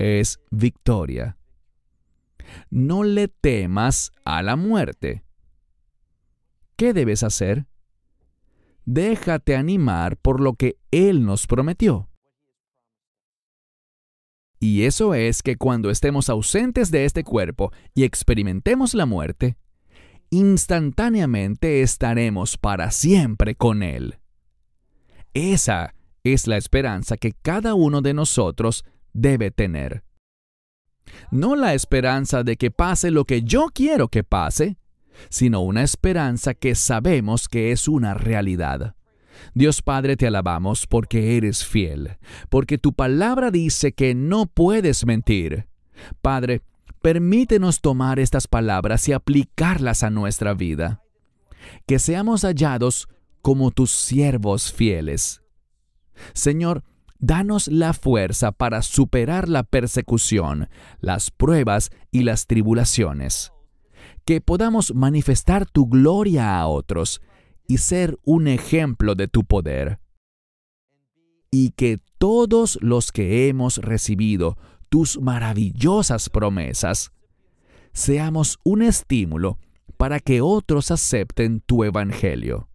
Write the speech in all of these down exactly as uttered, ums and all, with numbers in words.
es victoria. No le temas a la muerte. ¿Qué debes hacer? Déjate animar por lo que Él nos prometió. Y eso es que cuando estemos ausentes de este cuerpo y experimentemos la muerte, instantáneamente estaremos para siempre con Él. Esa es la esperanza que cada uno de nosotros debe tener. No la esperanza de que pase lo que yo quiero que pase, sino una esperanza que sabemos que es una realidad. Dios Padre, te alabamos porque eres fiel, porque tu palabra dice que no puedes mentir. Padre, permítenos tomar estas palabras y aplicarlas a nuestra vida. Que seamos hallados como tus siervos fieles. Señor, danos la fuerza para superar la persecución, las pruebas y las tribulaciones. Que podamos manifestar tu gloria a otros y ser un ejemplo de tu poder. Y que todos los que hemos recibido tus maravillosas promesas, seamos un estímulo para que otros acepten tu evangelio.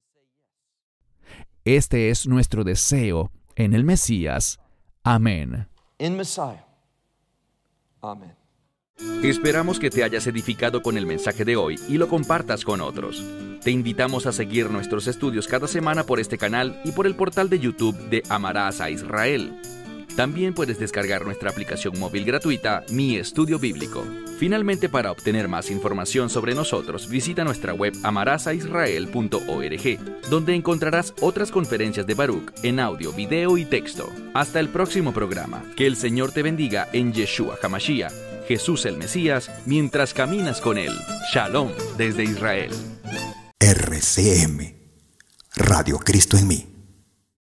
Este es nuestro deseo en el Mesías. Amén. In Messiah. Amen. Esperamos que te hayas edificado con el mensaje de hoy y lo compartas con otros. Te invitamos a seguir nuestros estudios cada semana por este canal y por el portal de YouTube de Amarás a Israel. También puedes descargar nuestra aplicación móvil gratuita, Mi Estudio Bíblico. Finalmente, para obtener más información sobre nosotros, visita nuestra web amarás a israel punto org, donde encontrarás otras conferencias de Baruch en audio, video y texto. Hasta el próximo programa. Que el Señor te bendiga en Yeshua HaMashiach, Jesús el Mesías, mientras caminas con Él. Shalom desde Israel. R C M, Radio Cristo en mí.